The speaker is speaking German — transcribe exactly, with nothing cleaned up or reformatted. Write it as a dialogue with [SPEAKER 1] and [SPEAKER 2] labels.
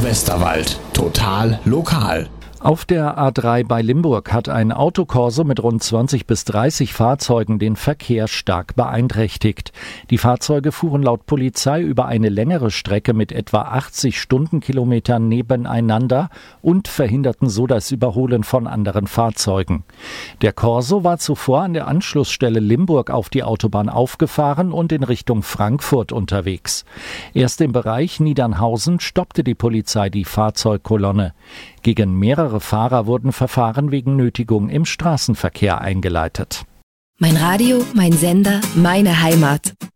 [SPEAKER 1] Westerwald. Total lokal.
[SPEAKER 2] Auf der A drei bei Limburg hat ein Autokorso mit rund zwanzig bis dreißig Fahrzeugen den Verkehr stark beeinträchtigt. Die Fahrzeuge fuhren laut Polizei über eine längere Strecke mit etwa achtzig Stundenkilometern nebeneinander und verhinderten so das Überholen von anderen Fahrzeugen. Der Korso war zuvor an der Anschlussstelle Limburg auf die Autobahn aufgefahren und in Richtung Frankfurt unterwegs. Erst im Bereich Niedernhausen stoppte die Polizei die Fahrzeugkolonne. Gegen mehrere Fahrer wurden Verfahren wegen Nötigung im Straßenverkehr eingeleitet.
[SPEAKER 3] Mein Radio, mein Sender, meine Heimat.